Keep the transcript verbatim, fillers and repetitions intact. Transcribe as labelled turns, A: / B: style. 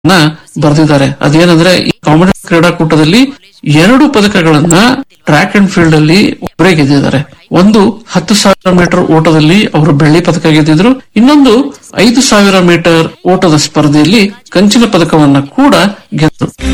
A: ಬರೆದಿದ್ದಾರೆ. ಅದೇನಂದ್ರೆ ಈ ಕಾಮನ್ವೆಲ್ತ್ ಕ್ರೀಡಾಕೂಟದಲ್ಲಿ ಎರಡು ಪದಕಗಳನ್ನ ಟ್ರ್ಯಾಕ್ ಅಂಡ್ ಫೀಲ್ಡ್ ಅಲ್ಲಿ ಒಬ್ಬರೇ ಗೆದ್ದಿದ್ದಾರೆ. ಒಂದು ಹತ್ತು ಸಾವಿರ ಮೀಟರ್ ಓಟದಲ್ಲಿ ಅವರು ಬೆಳ್ಳಿ ಪದಕ ಗೆದ್ದಿದ್ರು. ಇನ್ನೊಂದು ಐದು ಸಾವಿರ ಮೀಟರ್ ಓಟದ ಸ್ಪರ್ಧೆಯಲ್ಲಿ ಕಂಚಿನ ಪದಕವನ್ನ ಕೂಡ ಗೆದ್ದರು.